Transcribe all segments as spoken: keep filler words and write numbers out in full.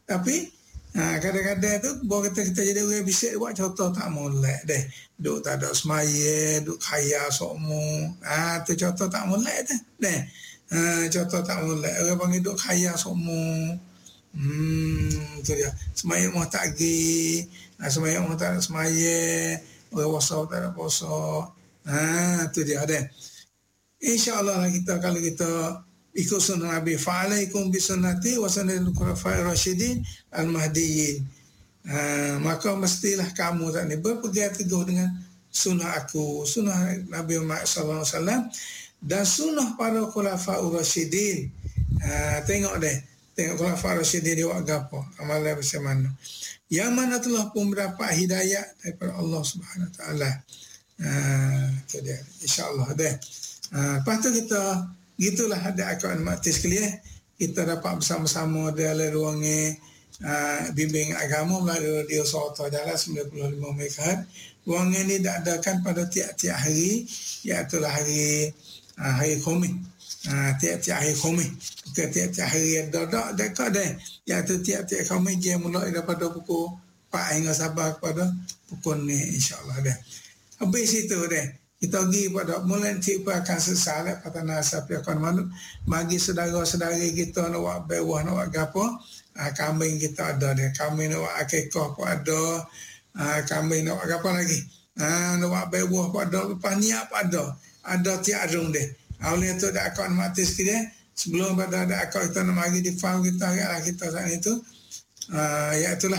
Tapi ha, kadang-kadang tu bawa kita kita jadi orang bisik buat contoh tak molek deh. Duk tak ada semaya, duk kaya sokmo. Ah tu contoh tak molek tu. Deh. Ha, contoh tak molek. Orang panggil duk kaya sokmo. Hmm, tu dia. Semaya mau tak gi, nah, semaya mau tak semaya, orang puasa tak ada puasa. Ha, tu dia deh. InsyaAllah lah kita kalau kita ikut sunnah Nabi, fa'alaikum bisunnati wa sunnahil khulafa'ir rasyidin al-mahdiyyin. Ha, maka mestilah kamu tak ni berpegang teguh dengan sunnah aku, sunnah Nabi Muhammad sallallahu alaihi wasallam dan sunnah para khulafa'ur rasyidin. Ha, tengok deh, tengok khulafa'ur rasyidin dia buat gapo, amalan macam mana. Yang mana telah pun mendapat hidayah daripada Allah Subhanahu wa taala. Ha, tu dia. Insya-Allah deh. Ha, lepas tu kita gitulah ada akaun maktis sekalian, kita dapat bersama-sama dalam ruangnya uh, bimbing agama melalui radio Sawata Jalan sembilan puluh lima megahertz. Ruangan ini diadakan pada tiap-tiap hari, iaitu hari uh, hari Khamis. Uh, tiap-tiap hari Khamis. Bukan tiap-tiap hari yang dak dekat dah. Iaitu tiap-tiap Khamis dia mulai daripada pukul empat hingga sampai kepada pukul ni, insya-Allah dah. Habis itu dah. Kita pergi pada mulai tiba akan sesalat kata nasab akan manut bagi saudara-saudara kita nak buat bewah nak buat gapo, ha, kambing kita ada dia, kambing nak buat akikah pun ada, ha, kambing nak buat gapo lagi, ha, nak buat bewah pun ada, lepas niat pun ada, ada tiap rung dia. Oleh itu dak akan mati sekali sebelum pada dak akak kita nak mari di farm kita agaklah kita saat itu, ha, ya itulah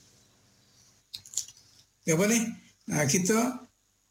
ya apa ni, ha, kita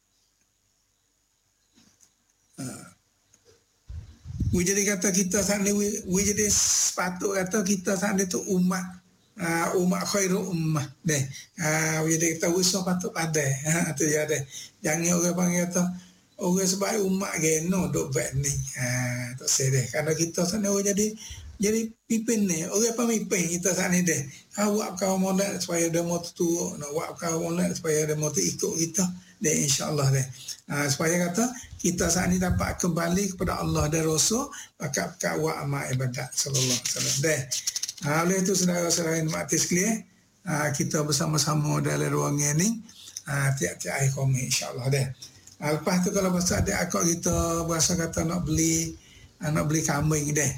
we jadi kata kita saat ni, we, we jadi sepatut kata kita saat ni tu umat, uh, umat khairul ummah deh. Uh, we jadi kita usah patut pandai. Ha, tu ya deh. Jangan orang panggil kata orang sebab umat geno duk baik ni. Ha, tak sedih. Karena kita saat ni jadi jadi pimpin ni. Orang pemimpin kita saat ni deh. Awak kau molek supaya demo tu, nak awak kau molek supaya demo tu ikut kita. Deh insya-Allah deh. Uh, supaya kata kita saat ini dapat kembali kepada Allah dan Rasul pakat kawat amal ibadat sallallahu alaihi wasallam. Deh. Ha, oleh itu saudara-saudara yang mati sekalian, ha, kita bersama-sama dalam ruangan ini, ha, tiap-tiap hari Khamis insya-Allah deh. Ha, lepas tu kalau pasal ada akak kita berasa kata nak beli ha, nak beli kambing deh.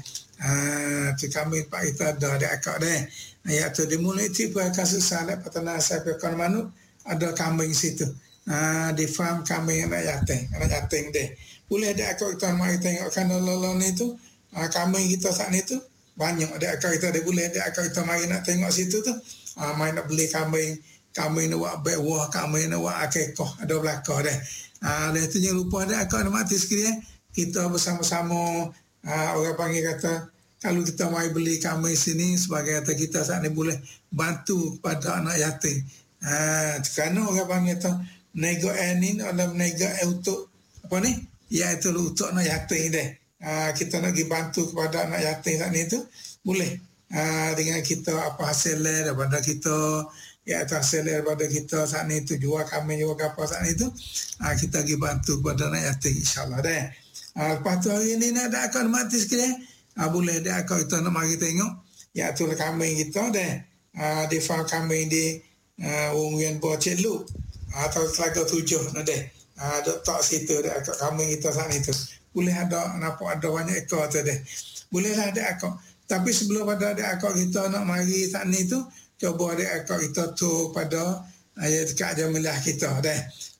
Ha, tu kambing pak kita ada ada akak deh. Ayat tu dimulai tipu kasus salat patana sampai kan manut ada kambing situ. Ah, di farm kambing anak yatim, anak yatim deh. Boleh ada akak kita mari tengok kan lolong ni tu, ah, kambing kita saat ni tu banyak ada akak kita dia boleh ada akak kita mari nak tengok situ tu. Ah, mari nak beli kambing, kambing nak buat bewah, kambing nak buat akikah, ada belakang deh. Ah, dah tu jangan lupa ada akak nak mati sekalian. Kita bersama-sama, ah, orang panggil kata kalau kita mari beli kambing sini sebagai kata kita saat ni boleh bantu kepada anak yatim. Ah, kerana orang panggil tu nego ini dalam nego untuk apa ni, iaitu untuk anak yatim deh. Ha, kita nak pergi bantu kepada anak yatim saat ni tu boleh, ha, dengan kita apa hasil daripada kita, iaitu hasil daripada kita saat ni tu jual kambing jual apa saat ni tu, ha, kita pergi bantu kepada anak yatim insyaAllah deh. Ha, lepas tu hari ni nak ada akak mati sekali, ha, boleh deh akak kita nak mari tengok iaitu kambing kita deh, ha, di farm kambing di uh, Wong Bocet Lu atau Telaga Tujuh ada ada tak situ ada akak kambing kita saat itu boleh ada nampak ada banyak ekor tu deh, bolehlah ada akak. Tapi sebelum ada ada akak kita nak mari saat ni tu cuba ada akak kita tu pada ayat Kak Jamilah kita deh.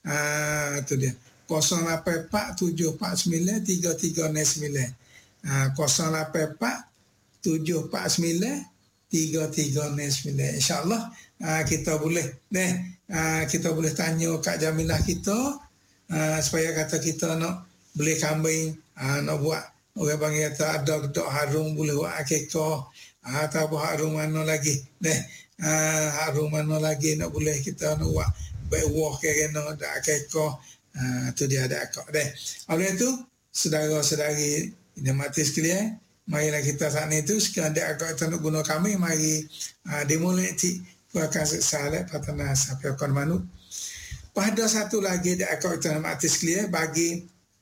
Ah tu dia kosong lapan empat tujuh empat sembilan tiga tiga sembilan, ah kosong lapan empat tujuh empat sembilan tiga tiga sembilan. InsyaAllah uh, kita boleh deh, uh, kita boleh tanya Kak Jamilah kita, uh, supaya kata kita nak beli kambing, uh, nak buat orang panggil kata ada gedok harum boleh buat akikah, uh, atau buat harum mana lagi deh, uh, harum mana lagi nak boleh kita nak buat bewah kena ada akikah, uh, tu dia ada akak deh. Oleh itu saudara-saudari yang mati sekalian, marilah kita saat ni tu sekian dia agak kita nak guna kami mari uh, dimulai ti akan salat patana sampai kon manut. Pada satu lagi dia agak kita nak mati sekalian bagi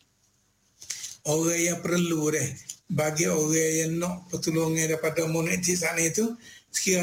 orang yang perlu deh, bagi orang yang nak pertolongan daripada moneti saat ni tu sekiranya